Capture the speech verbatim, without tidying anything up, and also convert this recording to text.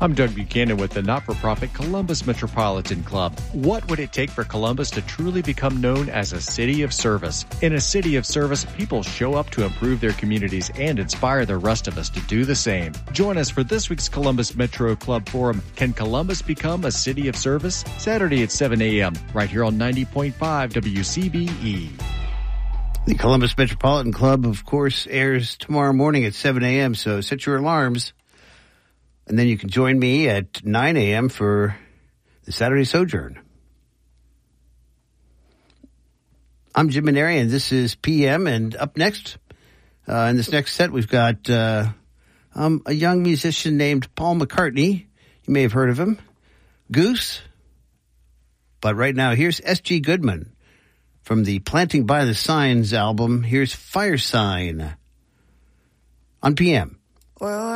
I'm Doug Buchanan with the not-for-profit Columbus Metropolitan Club. What would it take for Columbus to truly become known as a city of service? In a city of service, people show up to improve their communities and inspire the rest of us to do the same. Join us for this week's Columbus Metro Club Forum. Can Columbus become a city of service? Saturday at seven a.m. right here on ninety point five W C B E. The Columbus Metropolitan Club, of course, airs tomorrow morning at seven a.m., so set your alarms. And then you can join me at nine a.m. for the Saturday Sojourn. I'm Jim Maneri, and this is P M. And up next, uh, in this next set, we've got uh, um, a young musician named Paul McCartney. You may have heard of him. Goose. But right now, here's S G Goodman from the Planting by the Signs album. Here's Fire Sign on P M. Well,